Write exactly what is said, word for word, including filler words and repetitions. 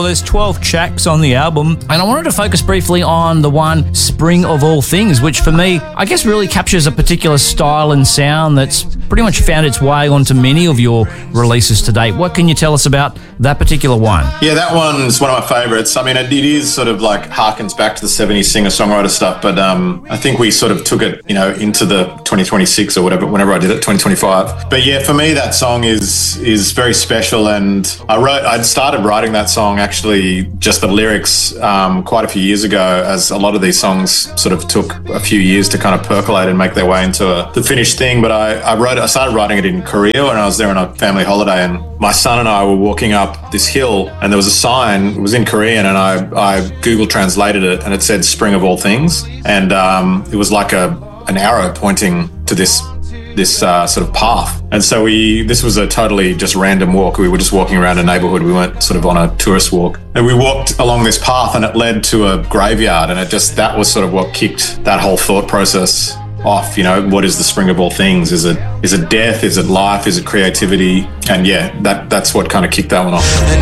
there's twelve tracks on the album, and I wanted to focus briefly on the one, Spring of All Things, which for me, I guess really captures a particular style and sound that's pretty much found its way onto many of your releases to date. What can you tell us about that particular one? Yeah, that one's one of my favourites. I mean, it, it is sort of like harkens back to the seventies singer-songwriter stuff, but um, I think we sort of took it, you know, into the twenty twenty-six or whatever, whenever I did it, twenty twenty-five. But yeah, for me, that song is is very special, and I wrote, I'd started writing that song actually, just the lyrics, um, quite a few years ago, as a lot of these songs sort of took a few years to kind of percolate and make their way into a, the finished thing. But I, I wrote, I started writing it in Korea when I was there on a family holiday, and my son and I were walking up this hill, and there was a sign, it was in Korean, and I, I Google translated it, and it said Spring of All Things. And um, it was like a an arrow pointing to this this uh, sort of path. And so we, this was a totally just random walk. We were just walking around a neighborhood. We weren't sort of on a tourist walk. And we walked along this path, and it led to a graveyard. And it just, that was sort of what kicked that whole thought process off. You know, what is the spring of all things? Is it is it death? Is it life? Is it creativity? And yeah, that that's what kind of kicked that one off.